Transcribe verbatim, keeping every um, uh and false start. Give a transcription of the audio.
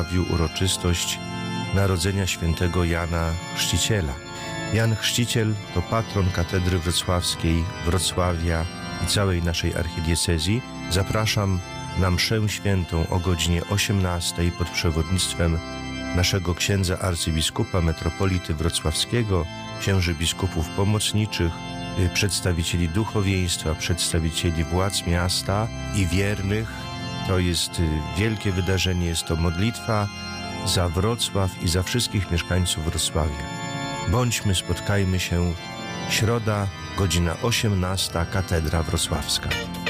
Wrocławiu uroczystość narodzenia świętego Jana Chrzciciela. Jan Chrzciciel to patron Katedry Wrocławskiej, Wrocławia i całej naszej archidiecezji. Zapraszam na mszę świętą o godzinie osiemnastej pod przewodnictwem naszego księdza arcybiskupa, metropolity wrocławskiego, księży biskupów pomocniczych, przedstawicieli duchowieństwa, przedstawicieli władz miasta i wiernych. To jest wielkie wydarzenie, jest to modlitwa za Wrocław i za wszystkich mieszkańców Wrocławia. Bądźmy, spotkajmy się, środa, godzina osiemnasta, Katedra Wrocławska.